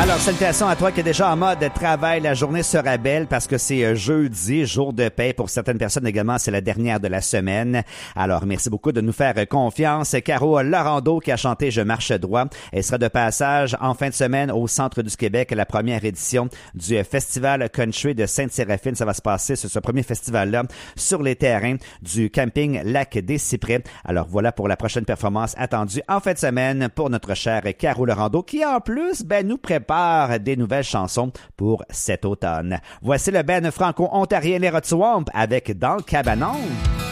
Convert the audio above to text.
Alors, salutations à toi qui est déjà en mode travail. La journée sera belle parce que c'est jeudi, jour de paix. Pour certaines personnes également, c'est la dernière de la semaine. Alors, merci beaucoup de nous faire confiance. Caro Laurando qui a chanté Je marche droit. Elle sera de passage en fin de semaine au Centre du Québec, la première édition du Festival Country de Sainte-Séraphine. Ça va se passer sur ce premier festival-là sur les terrains du camping Lac des Cyprès. Alors, voilà pour la prochaine performance attendue en fin de semaine pour notre chère Caro Laurando qui, en plus, nous prépare des nouvelles chansons pour cet automne. Voici le band franco-ontarien Les Rot Swamp avec Dans le Cabanon.